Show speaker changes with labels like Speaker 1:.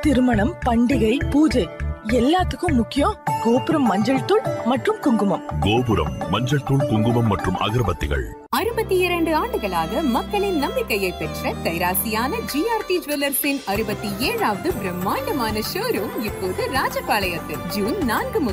Speaker 1: திருமணம், பண்டிகை, பூஜை எல்லாத்துக்கும் முக்கியம் கோபுரம் மஞ்சள் தூள் மற்றும் குங்குமம்.
Speaker 2: கோபுரம் மஞ்சள் தூள், குங்குமம் மற்றும் அகர்பத்திகள்.
Speaker 3: 62 ஆண்டுகளாக மக்களின் நம்பிக்கையை பெற்ற கைராசியான ஜிஆர்டி ஜுவல்லர்ஸின் 67வது பிரம்மாண்டமான ஷோரூம் இப்போது ராஜபாளையத்தில் ஜூன் 4 முதல்